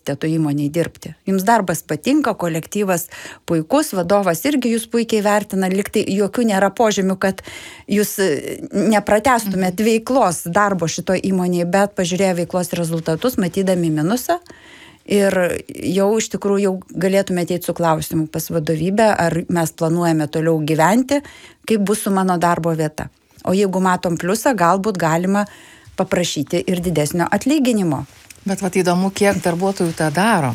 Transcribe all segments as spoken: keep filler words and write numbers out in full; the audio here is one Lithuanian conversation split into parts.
norėsite to įmonėje dirbti. Jums darbas patinka, kolektyvas puikus, vadovas irgi jūs puikiai vertina, liktai jokių nėra požymių, kad jūs nepratęstumėt veiklos darbo šito įmonėje, bet pažiūrėję veiklos rezultatus, matydami minusą, ir jau iš tikrųjų jau galėtume ateiti su klausimu pas vadovybę, ar mes planuojame toliau gyventi, kaip bus su mano darbo vieta. O jeigu matom pliusą, galbūt galima paprašyti ir didesnio atlyginimo. Bet vat įdomu, kiek darbuotojų tą daro.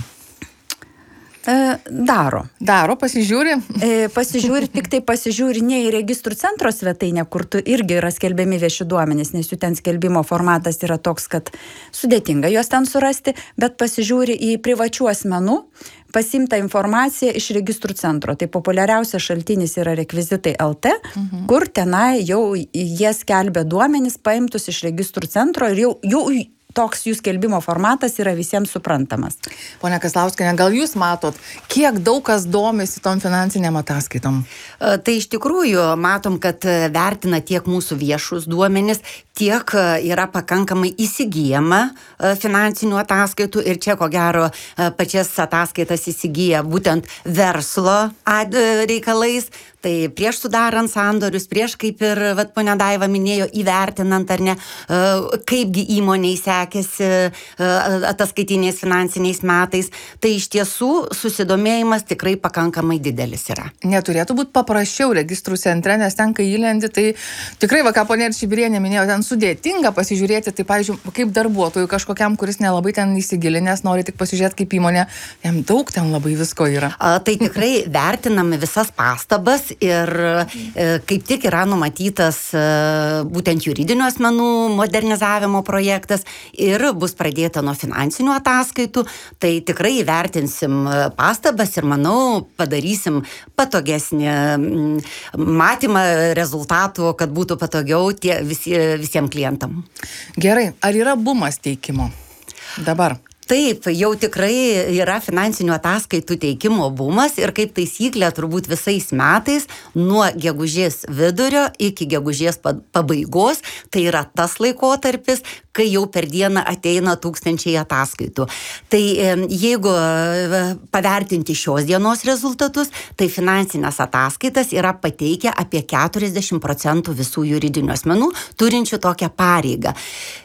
E, daro. Daro, pasižiūri? E, pasižiūri, tik tai pasižiūri ne į registrų centro svetainę, kur tu irgi yra skelbiami vieši duomenys, nes jų ten skelbimo formatas yra toks, kad sudėtinga juos ten surasti, bet pasižiūri į privačių asmenų pasimtą informaciją iš registrų centro. Tai populiariausias šaltinis yra rekvizitai L T, mhm. kur tenai jau jie skelbia duomenys paimtus iš registrų centro ir jau, jau toks jų skelbimo formatas yra visiems suprantamas. Pone Kaslauskiene, gal jūs matot, kiek daug kas domisi tom finansiniam ataskaitom? Tai iš tikrųjų matom, kad vertina tiek mūsų viešus duomenis, tiek yra pakankamai įsigyjama finansinių ataskaitų ir čia ko gero pačias ataskaitas įsigyja būtent verslo reikalais. Tai prieš sudarant sandorius, prieš kaip ir, vat, ponia Daiva minėjo, įvertinant ar ne, kaipgi įmoniai sekėsi ataskaitiniais finansiniais metais, tai iš tiesų susidomėjimas tikrai pakankamai didelis yra. Neturėtų būti paprasčiau registrų centre, nes ten, kai įlendi, tai tikrai, va, ką ponia Čibirienė minėjo, ten sudėtinga pasižiūrėti, tai, pavyzdžiui, kaip darbuotojų kažkokiam, kuris nelabai ten įsigilinęs, nori tik pasižiūrėti kaip įmonė, jam daug ten labai visko yra. A, tai tikrai vertiname visas pastabas ir e, kaip tik yra numatytas e, būtent juridinių asmenų modernizavimo projektas ir bus pradėta nuo finansinių ataskaitų, tai tikrai įvertinsim pastabas ir manau padarysim patogesnį m, matymą rezultatų, kad būtų patogiau tie, visi, visiems klientam. Gerai, ar yra bumas teikimo dabar? Taip, jau tikrai yra finansinių ataskaitų teikimo bumas ir kaip taisyklė turbūt visais metais nuo gegužės vidurio iki gegužės pabaigos, tai yra tas laikotarpis, kai jau per dieną ateina tūkstančiai ataskaitų. Tai jeigu pavertinti šios dienos rezultatus, tai finansinės ataskaitas yra pateikę apie keturiasdešimt procentų visų juridinių asmenų turinčių tokią pareigą.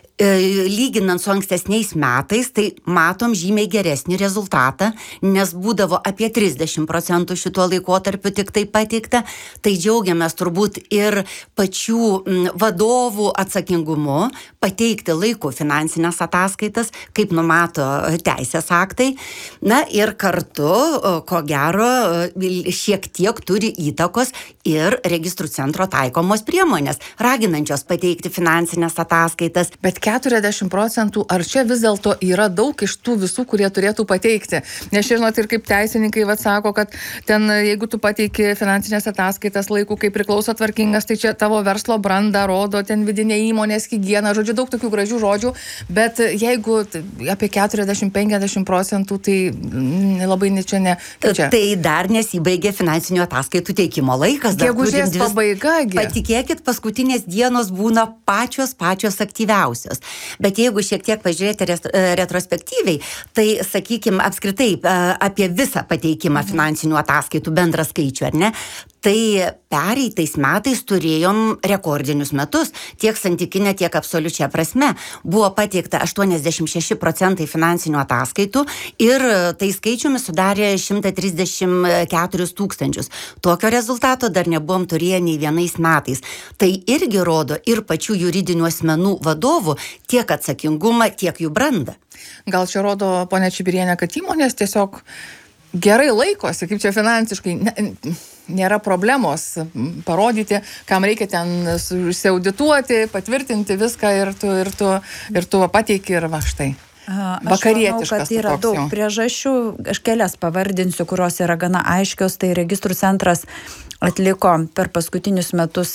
Lyginant su ankstesniais metais, tai matom žymiai geresnį rezultatą, nes būdavo apie trisdešimt procentų šituo laikotarpiu tik tai pateikta. Tai džiaugiamės turbūt ir pačių vadovų atsakingumu pateikti laiku finansinės ataskaitas, kaip numato teisės aktai. Na ir kartu, ko gero, šiek tiek turi įtakos ir registrų centro taikomos priemonės, raginančios pateikti finansinės ataskaitas. Bet keturiasdešimt procentų, ar čia vis dėlto yra daug iš tų visų, kurie turėtų pateikti? Nes žinot, ir kaip teisininkai vat sako, kad ten, jeigu tu pateiki finansinės ataskaitas laiku, kaip priklauso tvarkingas, tai čia tavo verslo brandą rodo, ten vidinė įmonės higiena, žodžiu, daug tokių gražių žodžių, bet jeigu apie keturiasdešimt penkiasdešimt procentų, tai labai ne čia ne. Tai, čia. Tai dar nesibaigė finansinių ataskaitų teikimo laikas. Gegužės pabaiga. Patikėkit, paskutinės dienos būna pačios pačios aktyviausios. Bet jeigu šiek tiek pažiūrėti retrospektyviai, tai, sakykime, apskritai apie visą pateikimą finansinių ataskaitų bendrą skaičių, ar ne? Tai pereitais metais turėjom rekordinius metus, tiek santykinė, tiek absoliučia prasme. Buvo pateikta aštuoniasdešimt šeši procentai finansinių ataskaitų ir tai skaičiumi sudarė šimtas trisdešimt keturis tūkstančius. Tokio rezultato dar nebuvom turėję nei vienais metais. Tai irgi rodo ir pačių juridinių asmenų vadovų tiek atsakingumą, tiek jų brandą. Gal čia rodo, ponia Čibirienė, kad įmonės tiesiog gerai laikosi, kaip čia finansiškai, ne, nėra problemos parodyti, kam reikia ten susiaudituoti, patvirtinti viską ir tu, ir tu, ir tu pateiki ir va štai. Aš manau, kad yra daug priežasčių, aš kelias pavardinsiu, kurios yra gana aiškios, tai registrų centras atliko per paskutinius metus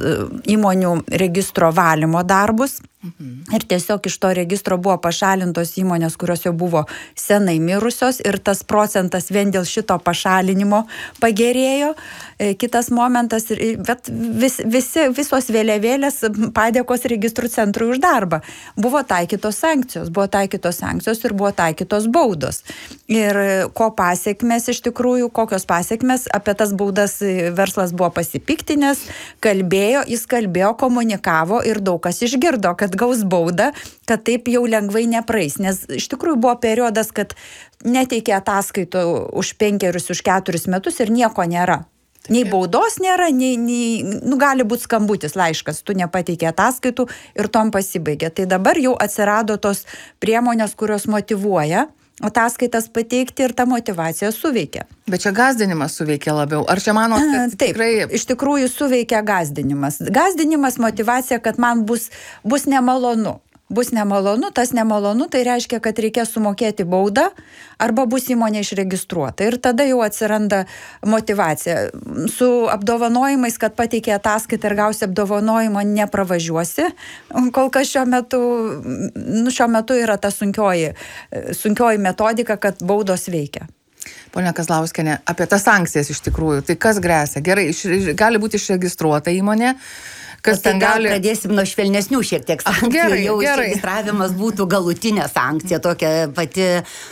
įmonių registro valymo darbus. Mhm. Ir tiesiog iš to registro buvo pašalintos įmonės, kurios jau buvo senai mirusios ir tas procentas vien dėl šito pašalinimo pagerėjo. Kitas momentas, bet vis, visi, visos vėliavėlės padėkos registrų centrui už darbą. Buvo taikytos sankcijos, buvo taikytos sankcijos ir buvo taikytos baudos. Ir ko pasiekmes iš tikrųjų, kokios pasiekmes, apie tas baudas verslas buvo pasipiktinęs, kalbėjo, jis kalbėjo, komunikavo ir daug kas išgirdo, kad gaus baudą, kad taip jau lengvai nepraeis. Nes iš tikrųjų buvo periodas, kad neteikė ataskaitų už penkerius, už keturis metus ir nieko nėra. Nei baudos nėra, nei, nei nu, gali būti skambutis laiškas, tu nepateikė ataskaitų ir tom pasibaigė. Tai dabar jau atsirado tos priemonės, kurios motyvuoja ataskaitas pateikti ir ta motyvacija suveikia. Bet čia gazdinimas suveikia labiau. Ar čia manot, kad Taip, tikrai... iš tikrųjų suveikia gazdinimas. Gazdinimas, motyvacija, kad man bus, bus nemalonu. Bus nemalonu, tas nemalonu, tai reiškia, kad reikės sumokėti baudą arba bus įmonė išregistruota. Ir tada jau atsiranda motyvacija. Su apdovanojimais, kad pateikė ataskaitą ir gausi apdovanojimo, nepravažiuosi. Kol kas šiuo metu, nu, šiuo metu yra ta sunkioji, sunkioji metodika, kad baudos veikia. Ponia Kazlauskienė, apie tas sankcijas iš tikrųjų, tai kas gresia? Gerai, iš, gali būti išregistruota įmonė, kas tai ten gal gali... pradėsim nuo švelnesnių šiek tiek sankcijų. Gerai, jau gerai. Išregistravimas būtų galutinė sankcija, tokia pati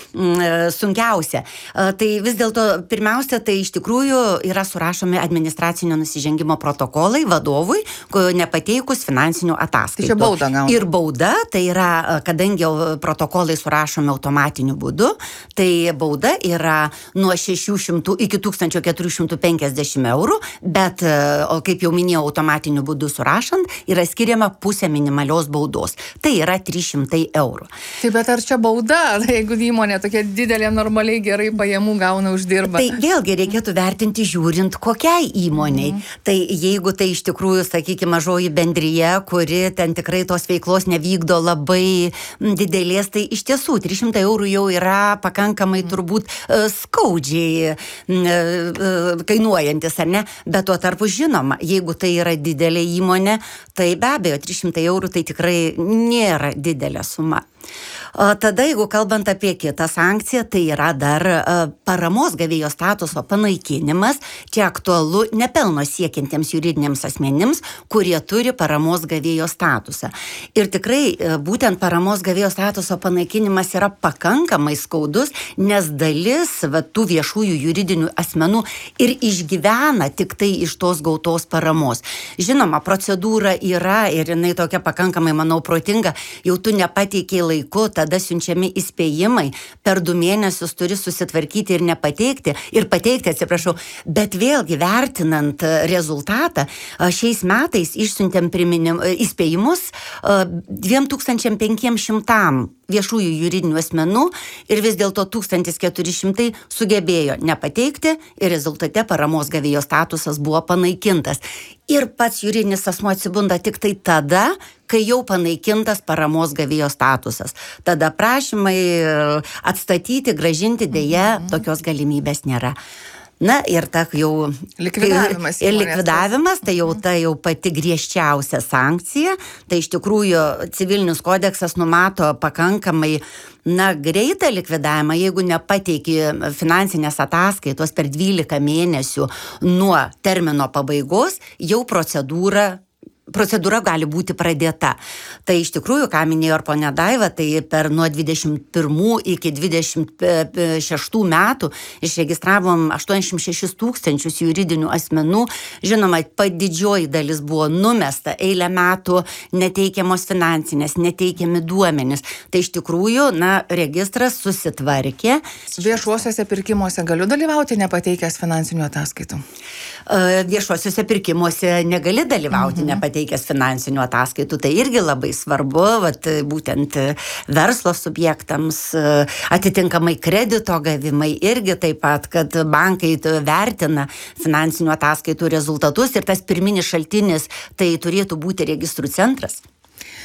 mm, sunkiausia. A, tai vis dėlto, pirmiausia, tai iš tikrųjų yra surašomi administracinio nusižengimo protokolai vadovui, nepateikus finansinių ataskaitų. Tai čia bauda gauna. Ir bauda, tai yra, kadangi protokolai surašomi automatiniu būdu, tai bauda yra nuo šešių šimtų iki tūkstančio keturių šimtų penkiasdešimt eurų, bet, o kaip jau minėjau, automatiniu būdu surašant, yra skiriama pusė minimalios baudos. Tai yra trys šimtai eurų. Tai bet ar čia bauda, jeigu įmonė tokia didelė, normaliai gerai pajamų gauna, uždirba? Tai vėlgi reikėtų vertinti žiūrint kokiai įmoniai. Mm. Tai jeigu tai iš tikrųjų, sakykime, mažoji bendrija, kuri ten tikrai tos veiklos nevykdo labai didelės, tai iš tiesų trys šimtai eurų jau yra pakankamai mm. turbūt skaudžiai kainuojantis, ar ne? Bet tuo tarpu žinoma, jeigu tai yra didelė įmonė, įmonė, tai be abejo, trys šimtai eurų tai tikrai nėra didelė suma. Tada, jeigu kalbant apie kitą sankciją, tai yra dar paramos gavėjo statuso panaikinimas. Čia aktualu nepelno siekiantiems juridiniams asmenims, kurie turi paramos gavėjo statusą. Ir tikrai būtent paramos gavėjo statuso panaikinimas yra pakankamai skaudus, nes dalis va, tų viešųjų juridinių asmenų ir išgyvena tik tai iš tos gautos paramos. Žinoma, procedūra yra ir jinai tokia pakankamai, manau, protinga. Jau tu nepateikei laiku, tada siunčiami įspėjimai, per du mėnesius turi susitvarkyti ir nepateikti, ir pateikti, atsiprašau, bet vėlgi vertinant rezultatą, šiais metais išsiuntėm priminim, įspėjimus dviem tūkstančiam penkiem šimtam viešųjų juridinių asmenų ir vis dėlto tūkstantis keturi šimtai sugebėjo nepateikti ir rezultate paramos gavėjo statusas buvo panaikintas. Ir pats juridinis asmuo atsibunda tik tai tada, kai jau panaikintas paramos gavėjo statusas. Tada prašymai atstatyti, grąžinti, dėja, tokios galimybės nėra. Na ir ta jau... Likvidavimas. Ir likvidavimas, tai jau ta jau pati griežčiausia sankcija. Tai iš tikrųjų civilinis kodeksas numato pakankamai, na, greitą likvidavimą, jeigu nepateiki finansinės ataskaitos per dvylika mėnesių nuo termino pabaigos, jau procedūra procedūra gali būti pradėta. Tai iš tikrųjų, ką minėjo ir ponia Daiva, tai per nuo dvidešimt pirmų iki dvidešimt šeštų metų išregistravom aštuoniasdešimt šešis tūkstančius juridinių asmenų. Žinoma, didžioji dalis buvo numesta, eilę metų neteikiamos finansinės, neteikiami duomenys. Tai iš tikrųjų, na, registras susitvarkė. Viešuosiuose pirkimuose galiu dalyvauti nepateikęs finansinių ataskaitų? Viešuosiuose pirkimuose negali dalyvauti mhm. nepateikęs finansinių ataskaitų. Tai irgi labai svarbu, vat, būtent verslo subjektams, atitinkamai kredito gavimai irgi taip pat, kad bankai vertina finansinių ataskaitų rezultatus ir tas pirminis šaltinis tai turėtų būti registrų centras.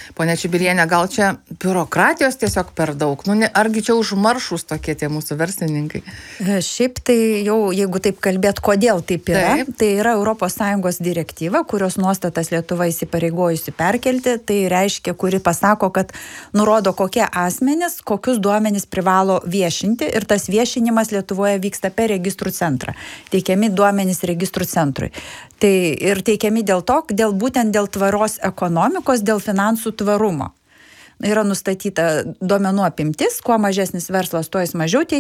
Ponia Čibirienė, gal čia biurokratijos tiesiog per daug? Nu, ne, argi čia užmaršus tokie tie mūsų verslininkai? Šiaip tai jau, jeigu taip kalbėt, kodėl taip yra, taip. Tai yra Europos Sąjungos direktyva, kurios nuostatas Lietuva įsipareigojusi perkelti, tai reiškia, kuri pasako, kad nurodo, kokie asmenys, kokius duomenys privalo viešinti ir tas viešinimas Lietuvoje vyksta per registrų centrą. Teikiami duomenys registrų centrui. Tai ir teikiami dėl to, dėl, būtent dėl tvaros ekonomikos, dėl finansų tvarumo. Yra nustatyta duomenų apimtis, kuo mažesnis verslas, tuo jis mažiau teikia